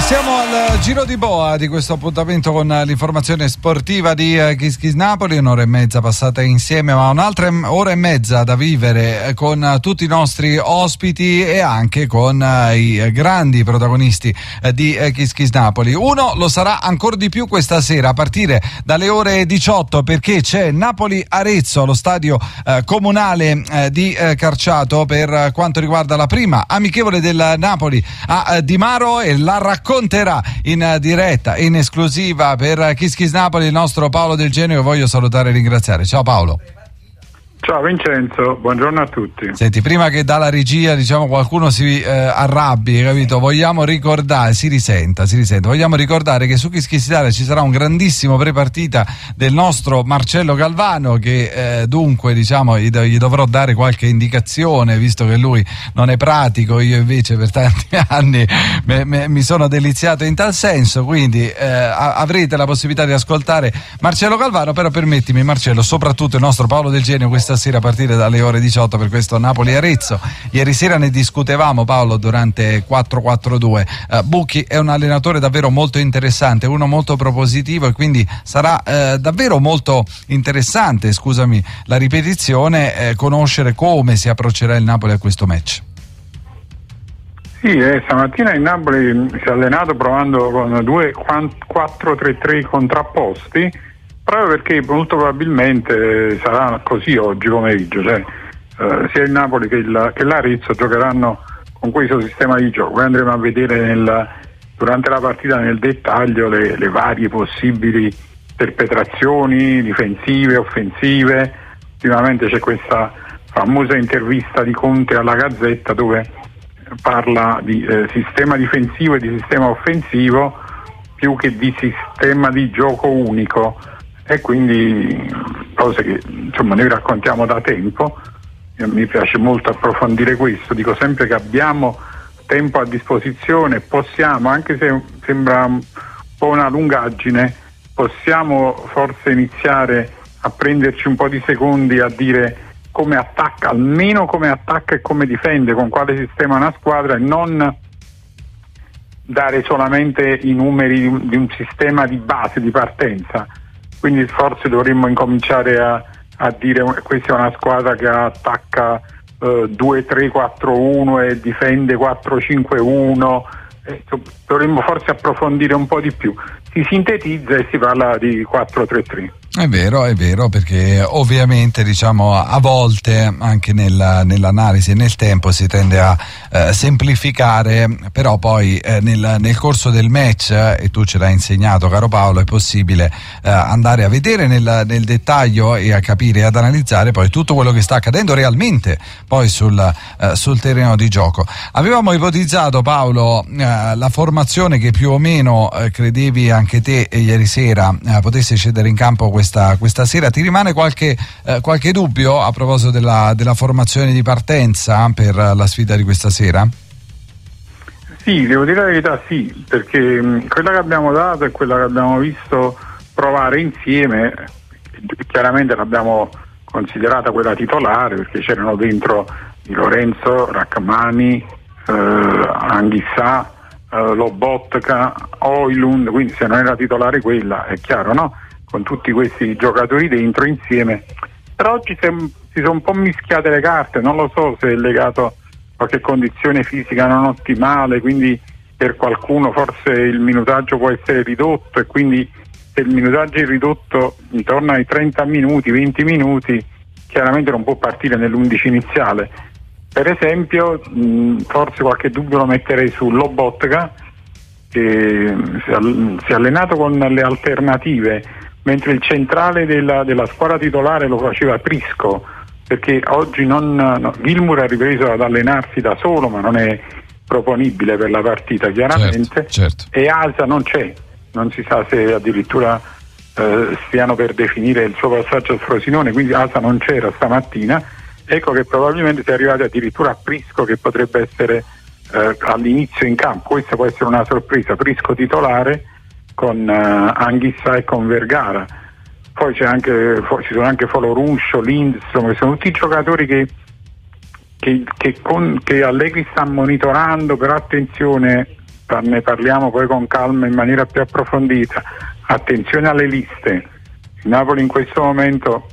Siamo al giro di boa di questo appuntamento con l'informazione sportiva di Kiss Kiss Napoli, un'ora e mezza passata insieme, ma un'altra ora e mezza da vivere con tutti i nostri ospiti e anche con i grandi protagonisti di Kiss Kiss Napoli. Uno lo sarà ancora di più questa sera a partire dalle ore 18, perché c'è Napoli-Arezzo allo stadio comunale di Carciato per quanto riguarda la prima amichevole del Napoli a Di Maro, e la racconterà in diretta, in esclusiva per Kiss Kiss Napoli il nostro Paolo Del Genio, che voglio salutare e ringraziare. Ciao Paolo. Ciao Vincenzo, buongiorno a tutti. Senti, prima che dalla regia qualcuno si arrabbi, capito? Vogliamo ricordare, si risenta, vogliamo ricordare che su Kiss Kiss Italia ci sarà un grandissimo prepartita del nostro Marcello Galvano, che dunque gli dovrò dare qualche indicazione, visto che lui non è pratico, io invece per tanti anni mi sono deliziato in tal senso, quindi avrete la possibilità di ascoltare Marcello Galvano. Però permettimi, Marcello, soprattutto il nostro Paolo Del Genio questa sera a partire dalle ore 18 per questo Napoli-Arezzo. Ieri sera ne discutevamo, Paolo, durante 442. Bucchi è un allenatore davvero molto interessante, uno molto propositivo, e quindi sarà davvero molto interessante, scusami la ripetizione, conoscere come si approccerà il Napoli a questo match. Sì, stamattina il Napoli si è allenato provando con 4-3-3 contrapposti, proprio perché molto probabilmente sarà così oggi pomeriggio, sia il Napoli che l'Arezzo giocheranno con questo sistema di gioco. Poi andremo a vedere durante la partita nel dettaglio le varie possibili interpretazioni difensive, offensive. Ultimamente c'è questa famosa intervista di Conte alla Gazzetta dove parla di sistema difensivo e di sistema offensivo più che di sistema di gioco unico, e quindi cose che noi raccontiamo da tempo. Mi piace molto approfondire questo, dico sempre che abbiamo tempo a disposizione, possiamo, anche se sembra un po' una lungaggine, possiamo forse iniziare a prenderci un po' di secondi a dire come attacca, almeno come attacca e come difende, con quale sistema una squadra, e non dare solamente i numeri di un sistema di base, di partenza. Quindi forse dovremmo incominciare a dire questa è una squadra che attacca 2-3-4-1 e difende 4-5-1. Dovremmo forse approfondire un po' di più. Si sintetizza e si parla di 4-3-3. È vero, perché ovviamente a volte anche nell'analisi e nel tempo si tende a semplificare, però poi nel corso del match, e tu ce l'hai insegnato caro Paolo, è possibile andare a vedere nel dettaglio e a capire e ad analizzare poi tutto quello che sta accadendo realmente poi sul terreno di gioco. Avevamo ipotizzato, Paolo, la formazione che più o meno credevi anche te ieri sera potesse scendere in campo questa sera. Ti rimane qualche dubbio a proposito della formazione di partenza per la sfida di questa sera? Sì, devo dire la verità, sì, perché quella che abbiamo dato e quella che abbiamo visto provare insieme, chiaramente l'abbiamo considerata quella titolare, perché c'erano dentro Di Lorenzo, Rachmani, Anghissà, Lobotka, Højlund, quindi se non era titolare quella, è chiaro, no? Con tutti questi giocatori dentro insieme. Però oggi si sono un po' mischiate le carte, non lo so se è legato a qualche condizione fisica non ottimale, quindi per qualcuno forse il minutaggio può essere ridotto, e quindi se il minutaggio è ridotto intorno ai 30 minuti, 20 minuti, chiaramente non può partire nell'11 iniziale. Per esempio forse qualche dubbio lo metterei su Lobotka, che si è allenato con le alternative, mentre il centrale della squadra titolare lo faceva Prisco, perché oggi Gilmour ha ripreso ad allenarsi da solo, ma non è proponibile per la partita chiaramente. Certo. E Asa non c'è, non si sa se addirittura stiano per definire il suo passaggio al Frosinone, quindi Asa non c'era stamattina. Ecco che probabilmente si è arrivati addirittura a Prisco, che potrebbe essere all'inizio in campo. Questa può essere una sorpresa, Prisco titolare con Anghissà e con Vergara. Poi ci sono anche Foloruscio, Lindstrom, che sono tutti giocatori che Allegri sta monitorando, però attenzione, ne parliamo poi con calma in maniera più approfondita. Attenzione alle liste. Il Napoli in questo momento,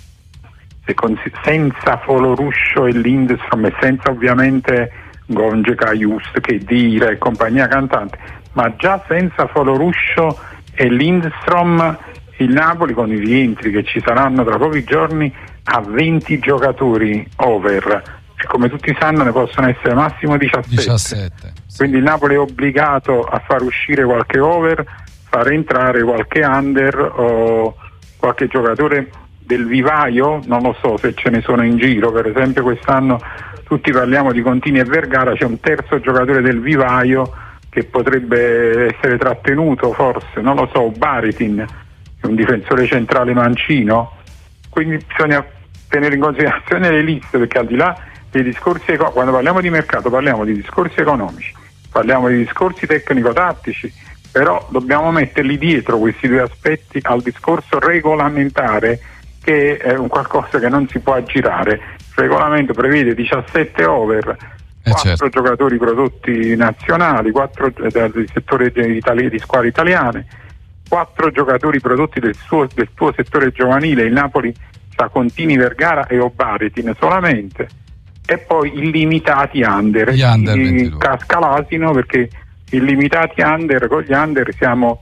senza Foloruscio e Lindstrom e senza ovviamente Gonge, Just, Khedira e compagnia cantante, ma già senza Foloruscio e Lindstrom il Napoli, con i rientri che ci saranno tra pochi giorni, ha 20 giocatori over, e come tutti sanno ne possono essere massimo 17. Sì. Quindi il Napoli è obbligato a far uscire qualche over, far entrare qualche under o qualche giocatore del vivaio, non lo so se ce ne sono in giro. Per esempio quest'anno tutti parliamo di Contini e Vergara, c'è un terzo giocatore del vivaio che potrebbe essere trattenuto, forse, non lo so, Baritin, è un difensore centrale mancino. Quindi bisogna tenere in considerazione le liste, perché al di là dei discorsi quando parliamo di mercato parliamo di discorsi economici, parliamo di discorsi tecnico-tattici, però dobbiamo metterli dietro questi due aspetti al discorso regolamentare, che è un qualcosa che non si può aggirare. Il regolamento prevede 17 over, 4 giocatori prodotti nazionali, 4 del settore di squadre italiane, 4 giocatori prodotti del suo settore giovanile. Il Napoli ha Contini, Vergara e Obaritin solamente, e poi illimitati under. Casca l'asino, perché illimitati under, con gli under siamo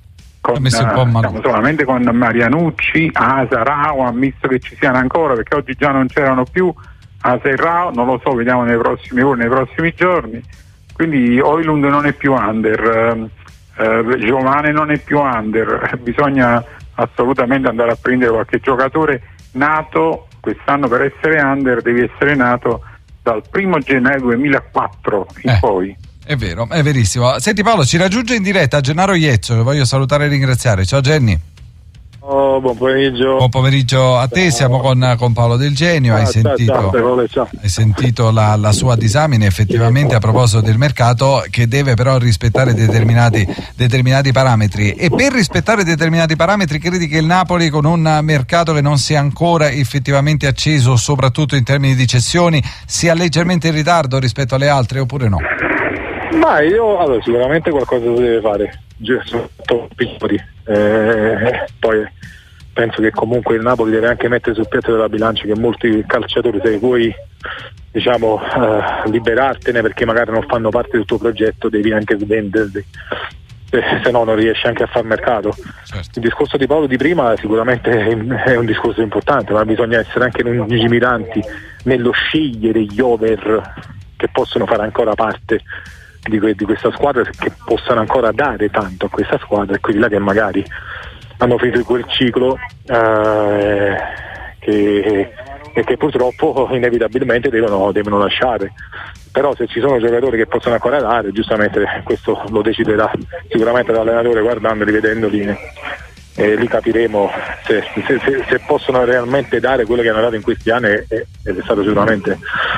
solamente con Marianucci, Asa, Rao, ammesso che ci siano ancora, perché oggi già non c'erano più Asa e Rao, non lo so, vediamo nei prossimi ore, nei prossimi giorni. Quindi Højlund non è più under, Giovane non è più under, bisogna assolutamente andare a prendere qualche giocatore nato quest'anno. Per essere under devi essere nato dal 1 gennaio 2004 in poi. È vero, è verissimo. Senti Paolo, ci raggiunge in diretta Gennaro Iezzo, che voglio salutare e ringraziare. Ciao Genni. Buon pomeriggio. Buon pomeriggio a te, siamo con Paolo Del Genio. Hai sentito la sua disamine effettivamente a proposito del mercato, che deve però rispettare determinati parametri. E per rispettare determinati parametri credi che il Napoli, con un mercato che non sia ancora effettivamente acceso, soprattutto in termini di cessioni, sia leggermente in ritardo rispetto alle altre, oppure no? Ma allora, sicuramente qualcosa si deve fare, sono piccoli, poi penso che comunque il Napoli deve anche mettere sul piatto della bilancia che molti calciatori, se vuoi liberartene perché magari non fanno parte del tuo progetto, devi anche svenderli, se no non riesci anche a far mercato. Certo. Il discorso di Paolo di prima sicuramente è un discorso importante, ma bisogna essere anche lungimiranti nello scegliere gli over che possono fare ancora parte di questa squadra, che possano ancora dare tanto a questa squadra, e quelli là che magari hanno finito quel ciclo che purtroppo inevitabilmente devono lasciare. Però se ci sono giocatori che possono ancora dare, giustamente questo lo deciderà sicuramente l'allenatore, guardandoli, vedendoli, e lì capiremo se possono realmente dare quello che hanno dato in questi anni, ed è stato sicuramente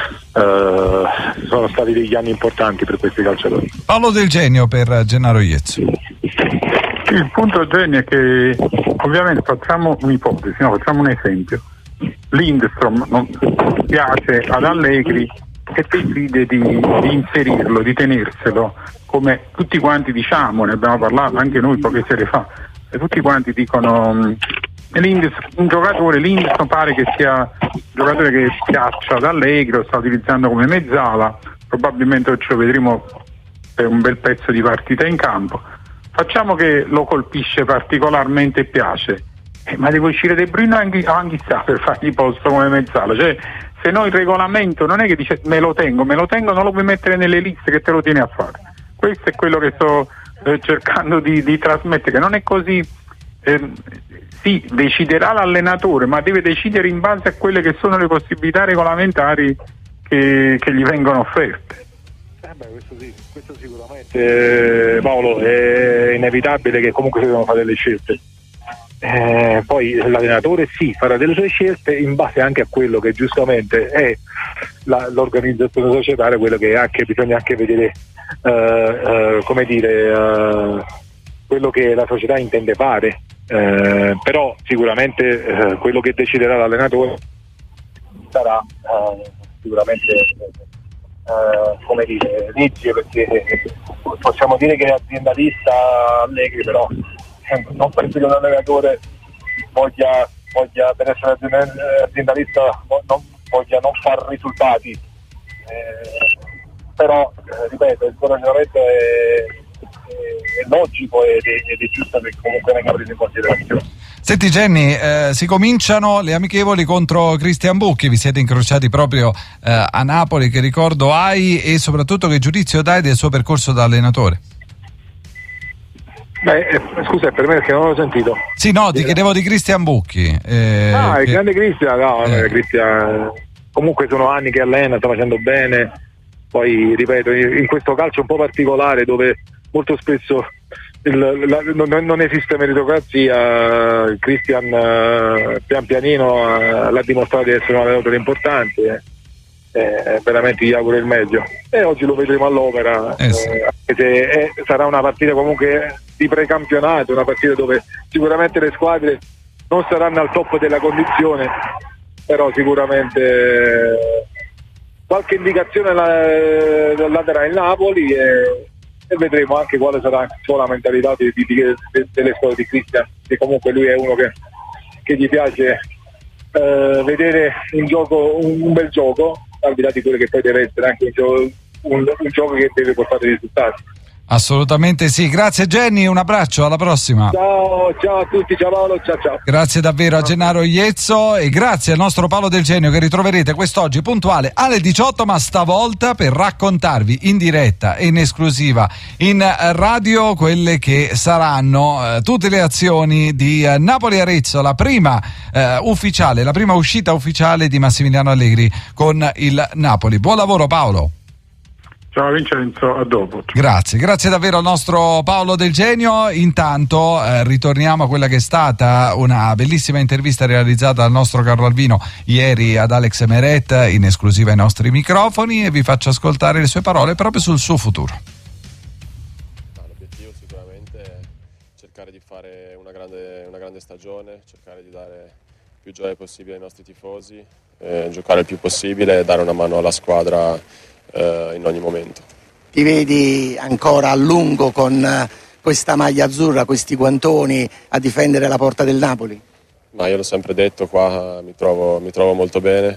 sono stati degli anni importanti per questi calciatori. Paolo Del Genio per Gennaro Iezzo. Il punto, Genio, è che ovviamente facciamo un'ipotesi, facciamo un esempio. Lindstrom non piace ad Allegri e decide di inserirlo, di tenerselo, come tutti quanti diciamo, ne abbiamo parlato anche noi poche sere fa, e tutti quanti dicono un giocatore, Lindstrom pare che sia un giocatore che piaccia ad Allegri, lo sta utilizzando come mezzala, probabilmente oggi lo vedremo per un bel pezzo di partita in campo. Facciamo che lo colpisce particolarmente e piace, ma deve uscire De Bruyne Anghissà per fargli posto come mezzala. Cioè, se no il regolamento non è che dice me lo tengo, non lo puoi mettere nelle liste che te lo tieni a fare. Questo è quello che sto cercando di trasmettere, che non è così. Sì, deciderà l'allenatore, ma deve decidere in base a quelle che sono le possibilità regolamentari che gli vengono offerte. Questo sicuramente, Paolo, è inevitabile che comunque si devono fare delle scelte. Poi l'allenatore farà delle sue scelte in base anche a quello che giustamente è l'organizzazione societaria, quello che anche bisogna anche vedere, quello che la società intende fare, però sicuramente quello che deciderà l'allenatore sarà sicuramente come dire, rigide, perché possiamo dire che è aziendalista Allegri, però non penso che un allenatore voglia per essere aziendalista voglia non fare risultati, però ripeto, il suo ragionamento è logico ed è giusto che comunque venga preso in considerazione. Senti Jenny, si cominciano le amichevoli contro Christian Bucchi, vi siete incrociati proprio a Napoli, che ricordo hai, e soprattutto che giudizio dai del suo percorso da allenatore? Scusa, è per me perché non l'ho sentito. Sì, no, ti chiedevo di Christian Bucchi. Il grande Christian, Christian, comunque sono anni che allena, sta facendo bene, poi ripeto, in questo calcio un po' particolare dove molto spesso non esiste meritocrazia, Christian pian pianino l'ha dimostrato di essere un allenatore importante, veramente gli auguro il meglio e oggi lo vedremo all'opera, sì. Anche se sarà una partita comunque di precampionato, una partita dove sicuramente le squadre non saranno al top della condizione, però sicuramente qualche indicazione la darà il Napoli e vedremo anche quale sarà la mentalità delle squadre di Christian, che comunque lui è uno che gli piace vedere un bel gioco, al di là di quello che poi deve essere anche un gioco che deve portare risultati. Assolutamente sì, grazie Jenny, un abbraccio, alla prossima. Ciao a tutti, ciao Paolo, ciao. Grazie davvero a Gennaro Iezzo e grazie al nostro Paolo Del Genio, che ritroverete quest'oggi puntuale alle 18, ma stavolta per raccontarvi in diretta e in esclusiva in radio quelle che saranno tutte le azioni di Napoli-Arezzo, la prima uscita ufficiale di Massimiliano Allegri con il Napoli. Buon lavoro Paolo. Ciao Vincenzo, a dopo. Grazie davvero al nostro Paolo Del Genio. Intanto ritorniamo a quella che è stata una bellissima intervista realizzata dal nostro Carlo Alvino ieri ad Alex Meret, in esclusiva ai nostri microfoni, e vi faccio ascoltare le sue parole proprio sul suo futuro. L'obiettivo sicuramente è cercare di fare una grande stagione, cercare di dare più gioia possibile ai nostri tifosi, giocare il più possibile e dare una mano alla squadra in ogni momento. Ti vedi ancora a lungo con questa maglia azzurra, questi guantoni, a difendere la porta del Napoli? Ma io l'ho sempre detto, qua mi trovo molto bene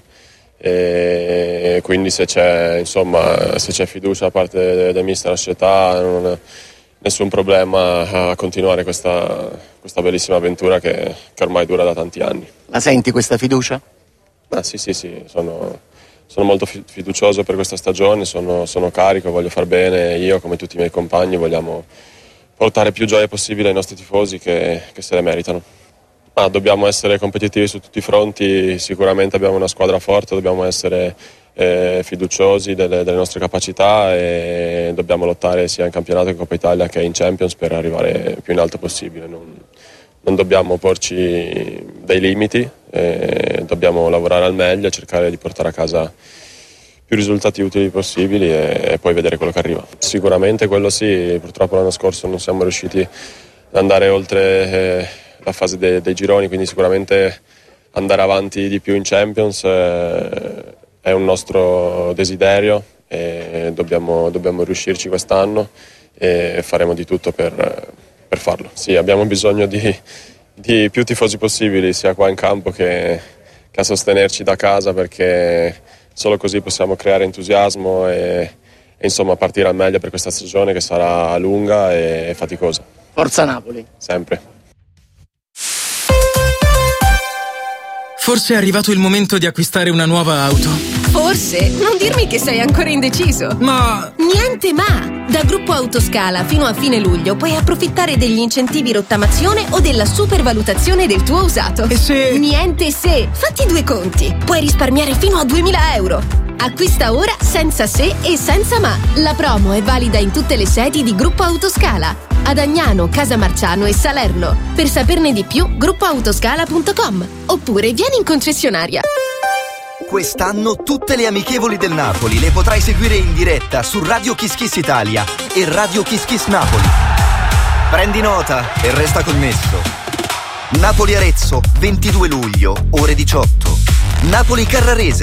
e quindi se c'è fiducia da parte del mister, della società, non ho nessun problema a continuare questa bellissima avventura che ormai dura da tanti anni. La senti questa fiducia? Sì, sono molto fiducioso per questa stagione, sono carico, voglio far bene, io come tutti i miei compagni vogliamo portare più gioia possibile ai nostri tifosi che se le meritano. Dobbiamo essere competitivi su tutti i fronti, sicuramente abbiamo una squadra forte, dobbiamo essere fiduciosi delle nostre capacità e dobbiamo lottare sia in campionato che in Coppa Italia che in Champions per arrivare più in alto possibile. Non dobbiamo porci dei limiti, dobbiamo lavorare al meglio e cercare di portare a casa più risultati utili possibili e poi vedere quello che arriva. Sicuramente quello sì, purtroppo l'anno scorso non siamo riusciti ad andare oltre la fase dei gironi, quindi sicuramente andare avanti di più in Champions è un nostro desiderio e dobbiamo riuscirci quest'anno e faremo di tutto per farlo. Sì, abbiamo bisogno di più tifosi possibili, sia qua in campo che a sostenerci da casa, perché solo così possiamo creare entusiasmo e insomma partire al meglio per questa stagione che sarà lunga e faticosa. Forza Napoli! Sempre. Forse è arrivato il momento di acquistare una nuova auto. Forse? Non dirmi che sei ancora indeciso. Ma... Niente ma! Da Gruppo Autoscala fino a fine luglio puoi approfittare degli incentivi rottamazione o della supervalutazione del tuo usato. E se... Niente se! Fatti due conti! Puoi risparmiare fino a 2.000 euro. Acquista ora senza se e senza ma. La promo è valida in tutte le sedi di Gruppo Autoscala. Ad Agnano, Casamarciano e Salerno. Per saperne di più, gruppoautoscala.com. Oppure vieni in concessionaria. Quest'anno tutte le amichevoli del Napoli le potrai seguire in diretta su Radio Kiss Kiss Italia e Radio Kiss Kiss Napoli. Prendi nota e resta connesso. Napoli-Arezzo, 22 luglio, ore 18. Napoli-Carrarese,